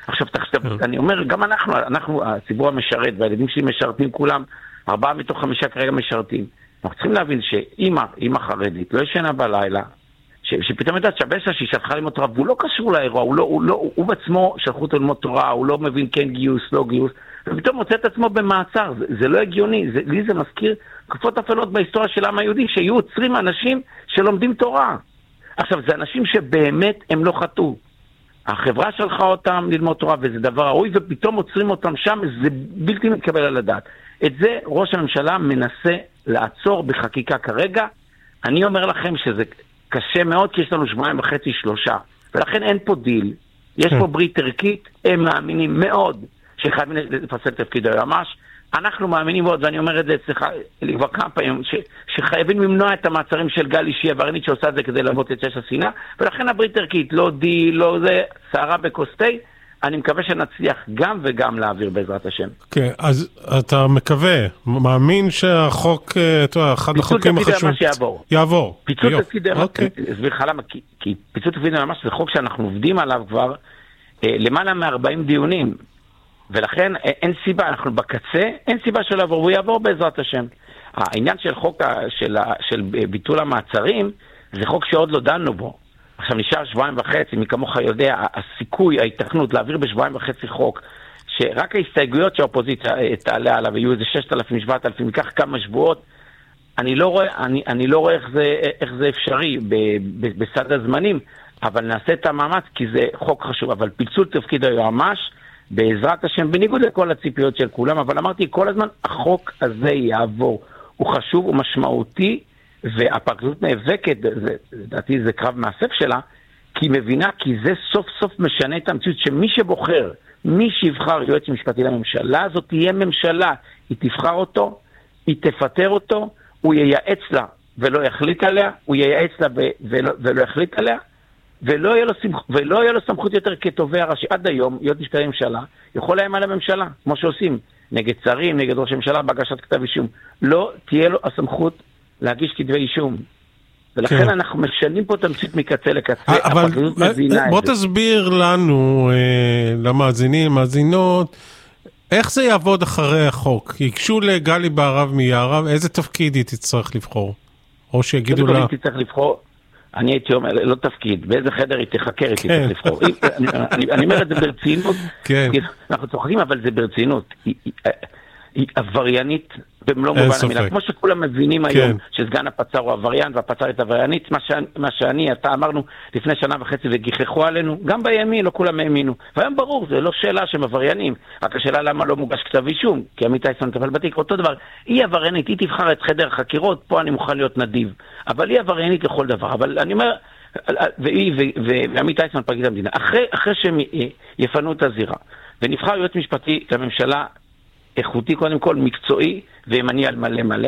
עכשיו, אני אומר, גם אנחנו, הציבור המשרת, והילדים שלי משרתים כולם, 4 מתוך 5 כרגע משרתים. אנחנו צריכים להבין שאמא חרדית לא ישנה בלילה, שפתאום יודעת שהבסה שהיא שלחה ללמוד תורה, והוא לא קשור לאירוע, הוא בעצמו שלחו אותו ללמוד תורה, הוא לא מבין כן גיוס, לא גיוס, ופתאום מוצא את עצמו במעצר. זה לא הגיוני, לי זה מזכיר תקופות אפלות בהיסטוריה של העם היהודי, שיהיו עוצרים אנשים שלומדים תורה. עכשיו, זה אנשים שבאמת הם לא חטאו. החברה שלחה אותם ללמוד תורה, וזה דבר ראוי, ופתאום עוצרים אותם שם, זה בלתי מתקבל על הדעת. את זה ראש הממשלה מנסה לעצור בחקיקה כרגע. אני אומר לכם שזה קשה מאוד, כי יש לנו 2.5-3, ולכן אין פה דיל. יש פה ברית ערכית, הם מאמינים מאוד שחייבים לפסל תפקיד היועמ"ש. אנחנו מאמינים מאוד, ואני אומר את זה אצלך כבר כמה פעמים, שחייבים למנוע את המעצרים של גלי שהיא עברינית שעושה את זה כדי לעמוד את שש השנאה, ולכן הברית ערכית, לא דיל, לא זה, שערה בקוסטי. אני מקווה שנצליח גם וגם להעביר בעזרת השם. כן, אז אתה מקווה, מאמין שהחוק, אחד החוקים החשובים... פיצול תפקיד היועמ"ש יעבור. פיצול תפקיד היועמ"ש, אסביר לך למה, כי פיצול תפקיד היועמ"ש זה חוק שאנחנו עובדים עליו כבר למעלה מ-40 דיונים, ולכן אין סיבה, אנחנו בקצה, אין סיבה שלו לעבור, והוא יעבור בעזרת השם. העניין של חוק של ביטול המעצרים, זה חוק שעוד לא דנו בו. עכשיו נשאר 2.5, מי כמוך יודע, הסיכוי, ההתכנות להעביר ב2.5 חוק, שרק ההסתייגויות שהאופוזיציה תעלה עליו, יהיו איזה 6,000-7,000, ייקח כמה שבועות, אני לא רואה איך זה אפשרי בסד הזמנים, אבל נעשה את המאמץ, כי זה חוק חשוב. אבל פיצול תפקיד היועמ"ש, בעזרת השם, בניגוד לכל הציפיות של כולם, אבל אמרתי כל הזמן, החוק הזה יעבור. הוא חשוב, הוא משמעותי, והפרקליטות נאבקת, לדעתי זה קרב מהסף שלה, כי היא מבינה, כי זה סוף סוף משנה את המציאות, שמי שבוחר, מי שיבחר יועץ משפטי לממשלה, הזאת תהיה ממשלה, היא תבחר אותו, היא תפטר אותו, הוא ייעץ לה ולא יחליט עליה, הוא ייעץ לה ולא יחליט עליה, ולא יהיה לו סמכות יותר כתובע ראשי. עד היום, יועץ משפטי לממשלה, יכול להם על הממשלה, כמו שעושים, נגד שרים, נגד ראש הממשלה, בהגשת כתב אישום. לא תהיה לו הסמכות להגיש כתבי אישום. ולכן אנחנו משנים פה תמצית מקצה לקצה. אבל בוא תסביר לנו, למאזינים, מאזינות, איך זה יעבוד אחרי החוק? ייגשו לגלי בהרב מיערב, איזה תפקיד היא תצטרך לבחור? או שיגידו לה... היא תצטרך לבחור, אני הייתי אומר, לא תפקיד, באיזה חדר היא תחקר, היא תצטרך לבחור. אני אומר את זה ברצינות, אנחנו צוחקים, אבל זה ברצינות. היא עבריינית במלוא מובן המילה. כמו שכולם מבינים היום שסגן הפצ"ר הוא עבריין והפצ"רית עבריינית, מה אתה אמרנו לפני 1.5 וגיחכו עלינו, גם בימין לא כולם האמינו. והיום ברור, זה לא שאלה שהם עבריינים, רק השאלה למה לא מוגש כתב אישום, כי עמית אייסמן מטפל בתיק, אותו דבר. היא עבריינית, היא תבחר את חדר החקירות, פה אני מוכן להיות נדיב. אבל היא עבריינית לכל דבר. אבל אני אומר, ועמית אייסמן פרקליט המדינה, אחרי שהם יפנו את הזירה, ונבחר יועץ משפטי לממשלה איכותי, קודם כל מקצועי וימני על מלא מלא,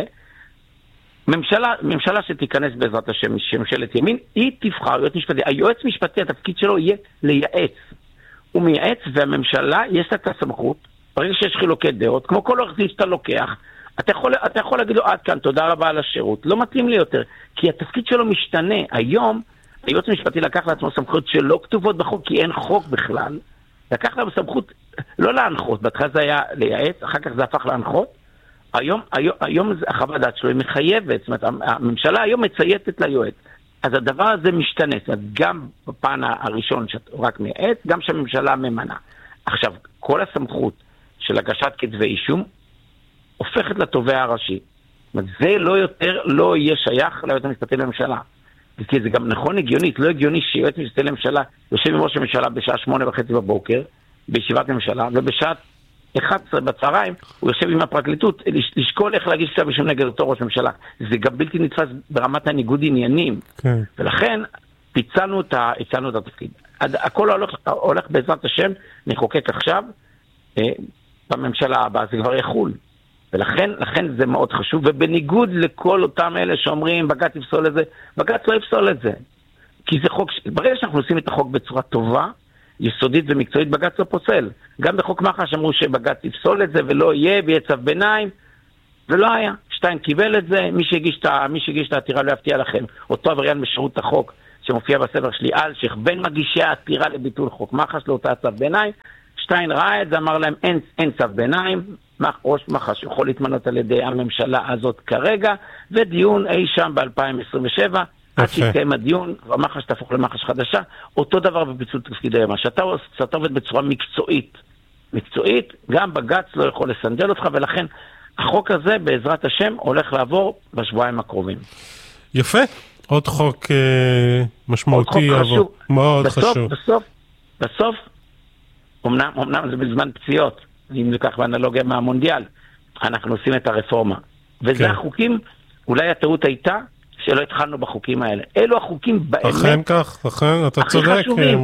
ממשלה שתיכנס בעזרת השם, שממשלת ימין, היא תבחר יועץ משפטי. היועץ משפטי, התפקיד שלו יהיה לייעץ. הוא מייעץ, והממשלה יש לה את הסמכות, ברגע שיש חילוקי דעות, כמו כל עורך דין שאתה לוקח, אתה יכול להגיד לו, עד כאן, תודה רבה על השירות, לא מתאים לי יותר, כי התפקיד שלו משתנה. היום, היועץ המשפטי לקח לעצמו סמכות שלא כתובות בחוק, כי אין חוק בכלל, לקח לה בסמכות לא להנחות, בהתחלה זה היה לייעץ, אחר כך זה הפך להנחות. היום החוות דעת שלו היא מחייבת, זאת אומרת, הממשלה היום מצייתת ליועץ. אז הדבר הזה משתנה, זאת אומרת, גם בפן הראשון שאתה רק מייעץ, גם שהממשלה ממנה. עכשיו, כל הסמכות של הגשת כתבי אישום הופכת לתובע הראשי. זאת אומרת, זה לא יהיה שייך ליועץ המשפטי לממשלה. כי זה גם נכון הגיונית, לא הגיוני שיועץ משפטי לממשלה יושב עם ראש הממשלה בשעה 8:30 בבוקר, בישיבת ממשלה, ובשעה 11 בצהריים הוא יושב עם הפרקליטות לשקול איך להגיש כתב אישום נגד אותו ראש ממשלה. זה גם בלתי נתפס ברמת הניגוד עניינים. ולכן פיצלנו את התפקיד. הכל הולך בעזרת השם, נחוקק עכשיו, בממשלה הבאה זה כבר יחול. ולכן זה מאוד חשוב, ובניגוד לכל אותם אלה שאומרים בג"ץ יפסול את זה, בג"ץ לא יפסול את זה. כי זה חוק, ברגע שאנחנו עושים את החוק בצורה טובה, יסודית ומקצועית, בג"ץ לא פוסל. גם בחוק מח"ש אמרו שבג"ץ יפסול את זה ולא יהיה, ויהיה צו ביניים, ולא היה. שטיין קיבל את זה, מי שהגיש את העתירה לא יפתיע לכם. אותו עבריין בשירות החוק שמופיע בספר שלי, אלשיך, בין מגישי העתירה לביטול חוק מח"ש לאותה צו ביניים, שטיין ראה את זה, אמר להם אין צו ביניים, ראש מח"ש יכול להתמנות על ידי הממשלה הזאת כרגע, ודיון אי שם ב-2027, עד שיתקיים הדיון, ומח"ש תהפוך למח"ש חדשה, אותו דבר בפיצול תפקידי ימ"ש. שאתה עובד בצורה מקצועית, גם בג"ץ לא יכול לסנדל אותך, ולכן החוק הזה בעזרת השם הולך לעבור בשבועיים הקרובים. יפה, עוד חוק משמעותי יעבור, מאוד חשוב. בסוף, אמנם זה בזמן פציעות, אם ניקח באנלוגיה מהמונדיאל, אנחנו עושים את הרפורמה. וזה החוקים, אולי הטעות הייתה, שלא התחלנו בחוקים האלה. אלו החוקים באמת... אכן כך, אכן, אתה צודק.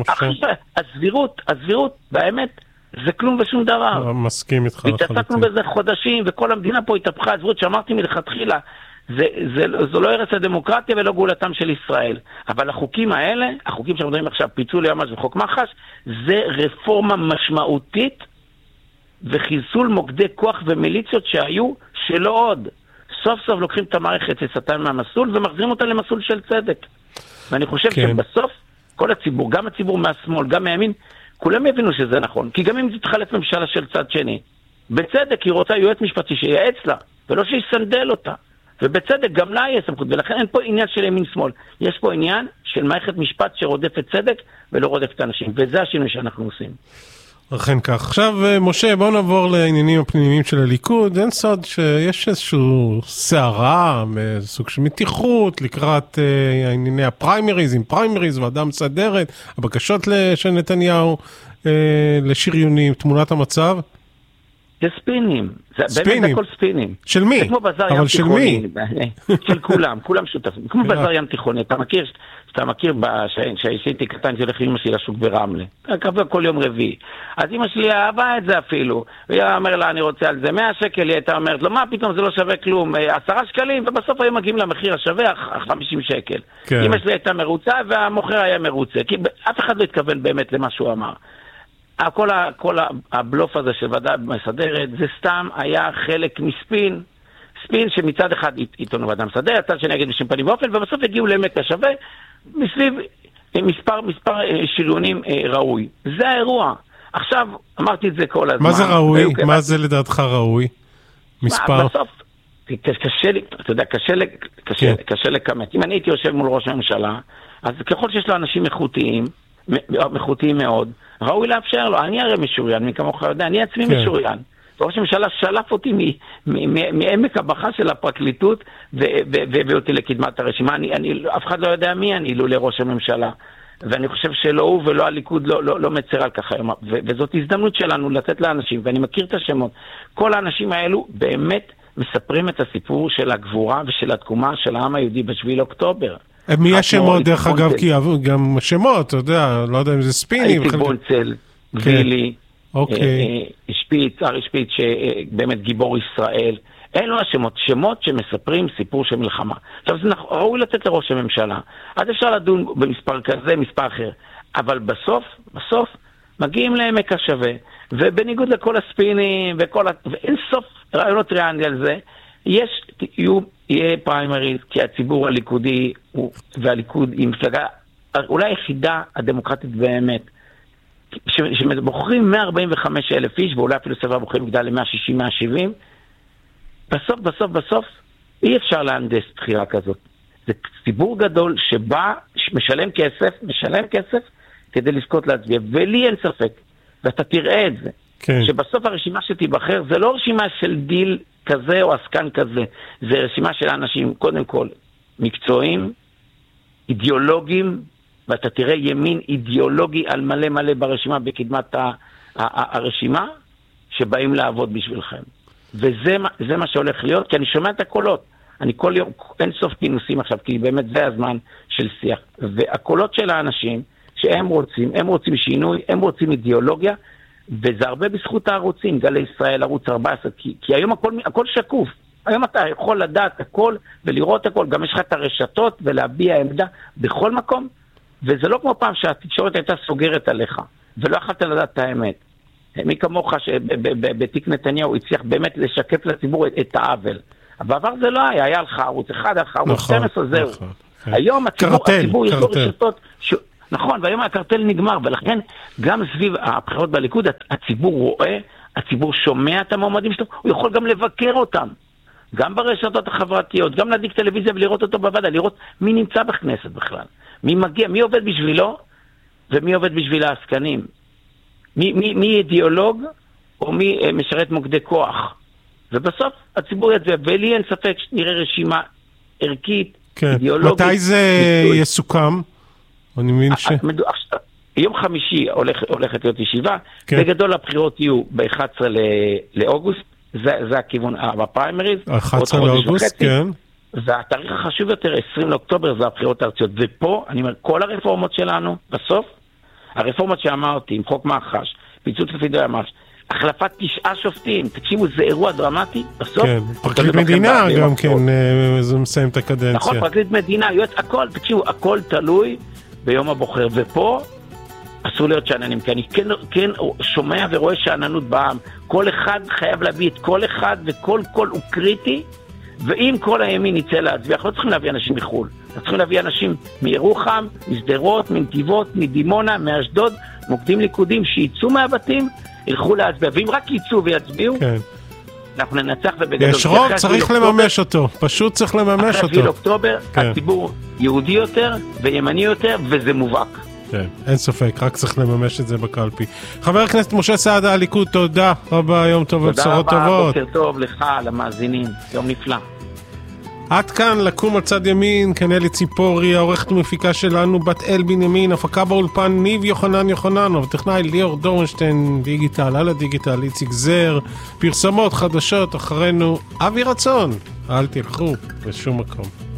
הסבירות, באמת, זה כלום ושום דבר. מסכים איתך. והתעסקנו בזה חודשים, וכל המדינה פה התהפכה. הסבירות שאמרתי מלכתחילה, זו לא ארץ הדמוקרטיה ולא גאולתם של ישראל. אבל החוקים האלה, החוקים שאנחנו מדברים עכשיו, פיצול ימ"ש וחוק מח"ש, זה רפורמה משמעותית, וחיסול מוקדי כוח ומיליציות שהיו שלא עוד. סוף סוף לוקחים את המערכת שסתן מהמסלול ומחזירים אותה למסלול של צדק. ואני חושב שבסוף כל הציבור, גם הציבור מהשמאל, גם מהימין, כולם יבינו שזה נכון. כי גם אם תתחלף ממשלה של צד שני, בצדק היא רוצה יועץ משפטי שייעץ לה, ולא שיסנדל אותה. ובצדק גם לה יהיה סמכות. ולכן אין פה עניין של ימין-שמאל. יש פה עניין של מערכת משפט שרודפת צדק ולא רודפת אנשים. וזה השינוי שאנחנו עושים. אכן כך. עכשיו, משה, בוא נעבור לעניינים הפנימיים של הליכוד. אין סוד שיש איזשהו סערה, סוג של מתיחות, לקראת הענייני הפריימריז, עם פריימריז, ועדה מסדרת, הבקשות של נתניהו לשריונים, תמונת המצב. זה ספינים. זה באמת הכל ספינים. של מי? זה כמו בזר ים תיכוני. של כולם, כולם שותפים. כמו בזר ים תיכוני. אתה מכיר שהייתי קטן שהולך עם אמא שלי לשוק ברמלה. קבע כל יום רביעי. אז אמא שלי אהבה את זה אפילו. והיא אומר לה, אני רוצה על זה 100 שקל. היא הייתה אומרת לו, מה פתאום זה לא שווה כלום? 10 שקלים, ובסוף היו מגיעים למחיר השווה 50 שקל. אמא שלי הייתה מרוצה והמוכר היה מרוצה. כי אף אחד לא התכוון באמת למה שהוא אמר. כל הבלוף הזה של ועדה מסדרת, זה סתם היה חלק מספין, ספין שמצד אחד עיתון ועדה מסדרת, צד שאני אגיד בשם פנים ואופן, ובסוף הגיעו לעמק השווה, מסביב מספר שריונים ראוי. זה האירוע. עכשיו, אמרתי את זה כל הזמן. מה זה ראוי? מה זה לדעתך ראוי? מספר? בסוף, קשה לי, אתה יודע, קשה לקמת. אם אני הייתי יושב מול ראש הממשלה, אז ככל שיש לו אנשים איכותיים מאוד, ראוי לאפשר לו. אני הרי משוריין, מי כמוך יודע, אני עצמי משוריין. ראש הממשלה שלף אותי מעמק הבכה של הפרקליטות והביא אותי לקדמת הרשימה. אף אחד לא יודע מי אני, לא לראש הממשלה. ואני חושב שלא הוא ולא הליכוד לא מצר על כך היום. וזאת הזדמנות שלנו לתת לאנשים, ואני מכיר את השמות. כל האנשים האלו באמת מספרים את הסיפור של הגבורה ושל התקומה של העם היהודי ב7 לאוקטובר. מי השמות, דרך אגב, כי גם שמות, אתה יודע, לא יודע אם זה ספינים. הייתי בונצל, וילי, שפיץ, ארי שפיץ, שבאמת גיבור ישראל. אלו השמות, שמות שמספרים סיפור של מלחמה. עכשיו, זה ראוי לתת לראש הממשלה. אז אפשר לדון במספר כזה, מספר אחר. אבל בסוף, מגיעים לעמק השווה, ובניגוד לכל הספינים, ואין סוף רעיונות ריאלי על זה, יהיה פריימריז, כי הציבור הליכודי והליכוד היא מפלגה אולי היחידה הדמוקרטית באמת, שבוחרים 145,000 איש, ואולי אפילו סבבה בוחרים גדל ל-160-170, בסוף אי אפשר להנדס בחירה כזאת. זה ציבור גדול שבא, משלם כסף כדי לזכות להצביע, ולי אין ספק, ואתה תראה את זה, שבסוף הרשימה שתיבחר זה לא רשימה של דיל כזה או עסקן כזה, זה רשימה של אנשים קודם כל מקצועיים, אידיאולוגיים, ואתה תראה ימין אידיאולוגי על מלא ברשימה, בקדמת הרשימה, שבאים לעבוד בשבילכם. וזה מה שהולך להיות, כי אני שומע את הקולות. אני כל יום, אין סוף כינוסים עכשיו, כי באמת זה הזמן של שיח. והקולות של האנשים שהם רוצים שינוי, הם רוצים אידיאולוגיה, וזה הרבה בזכות הערוצים, גלי ישראל, ערוץ 14, כי היום הכל שקוף. היום אתה יכול לדעת הכל ולראות הכל, גם יש לך את הרשתות ולהביע עמדה בכל מקום, וזה לא כמו פעם שהתקשורת הייתה סוגרת עליך, ולא יכולת לדעת את האמת. מי כמוך שבתיק נתניהו הצליח באמת לשקף לציבור את העוול. בעבר זה לא היה לך ערוץ 1, היה לך ערוץ 12, זהו. היום הציבור יש לו רשתות, נכון, והיום הקרטל נגמר, ולכן גם סביב הבחירות בליכוד, הציבור רואה, הציבור שומע את המועמדים שלו, הוא יכול גם לבקר אותם. גם ברשתות החברתיות, גם להדליק טלוויזיה ולראות אותו בוועדה, לראות מי נמצא בכנסת בכלל. מי מגיע, מי עובד בשבילו, ומי עובד בשביל העסקנים. מי אידיאולוג, או מי משרת מוקדי כוח. ובסוף הציבור יצביע, ולי אין ספק שנראה רשימה ערכית, כן. אידיאולוגית. מתי זה יסוכם? אני מבין יום חמישי הולכת להיות ישיבה, כן. בגדול הבחירות יהיו ב-11 לאוגוסט, זה הכיוון בפריימריז. 11 לאוגוסט, כן. והתאריך החשוב יותר, 20 לאוקטובר, זה הבחירות הארציות. ופה, אני אומר, כל הרפורמות שלנו, בסוף, הרפורמות שאמרתי, עם חוק מח"ש, פיצוץ לפי המח"ש, החלפת 9 שופטים, תקשיבו, זה אירוע דרמטי, בסוף... כן, פרקליט מדינה גם כן, זה מסיים את הקדנציה. נכון, פרקליט מדינה, יועץ, הכל, תקשיבו, הכל תלוי ביום הבוחר, ופה אסור להיות שעננים, כי אני כן שומע ורואה שעננות בעם, כל אחד חייב להביא את כל אחד, וכל קול הוא קריטי, ואם כל הימין יצא להצביע, אנחנו לא צריכים להביא אנשים מחול, אנחנו צריכים להביא אנשים מירוחם, משדרות, מנתיבות, מדימונה, מאשדוד, מוקדים ליכודים שיצאו מהבתים, ילכו להצביע, ואם רק יצאו ויצביעו, כן. אנחנו ננצח ובגדול. יש רוב, צריך לממש אותו, פשוט צריך לממש אותו. אחרי אוקטובר, כן. הציבור יהודי יותר וימני יותר, וזה מובהק. כן, אין ספק, רק צריך לממש את זה בקלפי. חבר הכנסת משה סעדה, הליכוד, תודה רבה, יום טוב ובשורות טובות. תודה רבה, בוקר טוב לך, למאזינים, יום נפלא. עד כאן לקום על צד ימין, כנלי ציפורי, העורכת ומפיקה שלנו, בת אל בנימין, הפקה באולפן, ניב יוחנן, וטכנאי ליאור דורנשטיין, דיגיטל, על הדיגיטל, איציק זר, פרסמות חדשות, אחרינו, אבי רצון, אל תלכו בשום מקום.